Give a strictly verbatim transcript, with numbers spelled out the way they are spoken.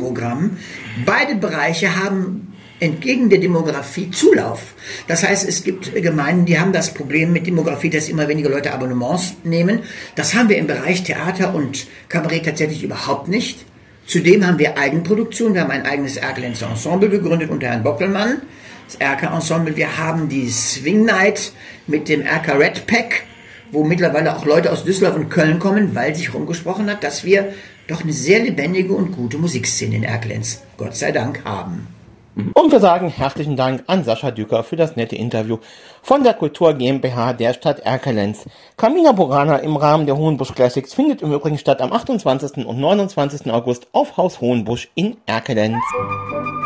Programm. Beide Bereiche haben entgegen der Demografie Zulauf. Das heißt, es gibt Gemeinden, die haben das Problem mit Demografie, dass immer weniger Leute Abonnements nehmen. Das haben wir im Bereich Theater und Kabarett tatsächlich überhaupt nicht. Zudem haben wir Eigenproduktion. Wir haben ein eigenes Erkelenzer Ensemble gegründet unter Herrn Bockelmann. Das Erker-Ensemble. Wir haben die Swing Night mit dem Erker Red Pack, wo mittlerweile auch Leute aus Düsseldorf und Köln kommen, weil sich rumgesprochen hat, dass wir doch eine sehr lebendige und gute Musikszene in Erkelenz, Gott sei Dank, haben. Und wir sagen herzlichen Dank an Sascha Düker für das nette Interview von der Kultur GmbH der Stadt Erkelenz. Carmina Burana im Rahmen der Hohenbusch Classics findet im Übrigen statt am achtundzwanzigsten und neunundzwanzigsten August auf Haus Hohenbusch in Erkelenz.